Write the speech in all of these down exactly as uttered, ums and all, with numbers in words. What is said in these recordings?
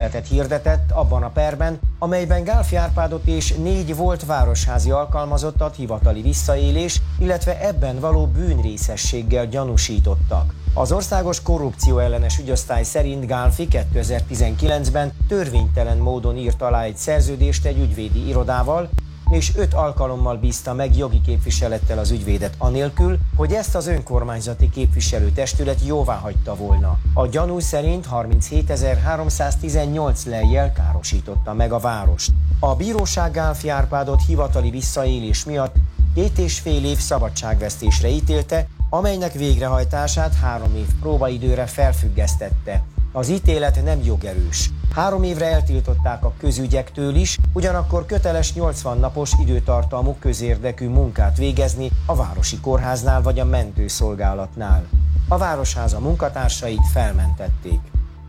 ítéletet hirdetett abban a perben, amelyben Gálffy Árpádot és négy volt városházi alkalmazottat hivatali visszaélés, illetve ebben való bűnrészességgel gyanúsítottak. Az Országos Korrupcióellenes Ügyosztály szerint Gálffy kétezer-tizenkilencben törvénytelen módon írt alá egy szerződést egy ügyvédi irodával, és öt alkalommal bízta meg jogi képviselettel az ügyvédet anélkül, hogy ezt az önkormányzati képviselőtestület jóváhagyta volna. A gyanú szerint harminchetezer-háromszáztizennyolc lejjel károsította meg a várost. A bíróság Gálffy Árpádot hivatali visszaélés miatt két és fél év szabadságvesztésre ítélte, amelynek végrehajtását három év próbaidőre felfüggesztette. Az ítélet nem jogerős. Három évre eltiltották a közügyektől is, ugyanakkor köteles nyolcvan napos időtartalmú közérdekű munkát végezni a városi kórháznál vagy a mentőszolgálatnál. A városháza munkatársait felmentették.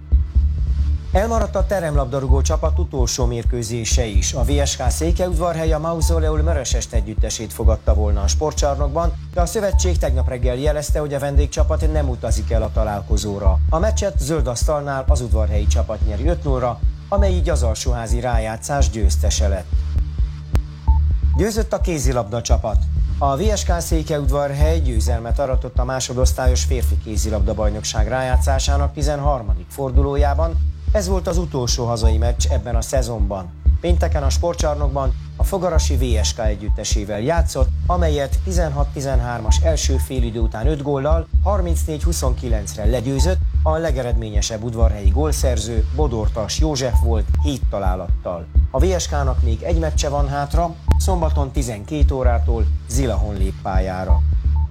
Elmaradt a teremlabdarúgó csapat utolsó mérkőzése is. A vé es ká Székelyudvarhely a Mausoleum Mörösest együttesét fogadta volna a sportcsarnokban, de a szövetség tegnap reggel jelezte, hogy a vendégcsapat nem utazik el a találkozóra. A meccset zöld asztalnál az udvarhelyi csapat nyeri öt nullra, amely így az alsóházi rájátszás győztese lett. Győzött a kézilabda csapat. A vé es ká Székelyudvarhely győzelmet aratott a másodosztályos férfi kézilabda bajnokság rájátszásának tizenharmadik fordulójában. Ez volt az utolsó hazai meccs ebben a szezonban. Pénteken a sportcsarnokban a fogarasi vé es ká együttesével játszott, amelyet tizenhat tizenhármas első félidő után öt góllal harmincnégy huszonkilencre legyőzött, a legeredményesebb udvarhelyi gólszerző Bodortas József volt hét találattal. A vé es ká-nak még egy meccse van hátra, szombaton tizenkét órától Zilahon lép pályára.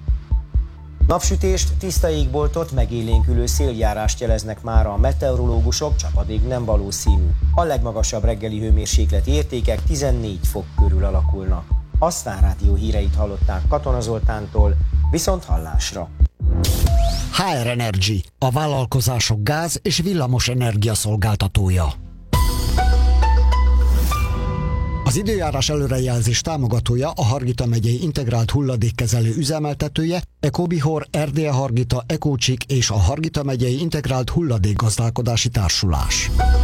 Napsütést, tiszta égboltot, megélénkülő széljárást jeleznek mára a meteorológusok, csapadék nem valószínű. A legmagasabb reggeli hőmérsékleti értékek tizennégy fok körül alakulnak. A Sztár Rádió híreit hallották Katona Zoltántól, viszont hallásra. há er Energy, a vállalkozások gáz- és villamos energia szolgáltatója. Az időjárás előrejelzés támogatója a Hargita megyei integrált hulladékkezelő üzemeltetője, Ecobihor, Erdélye Hargita, Ecócsik és a Hargita megyei integrált hulladékgazdálkodási társulás.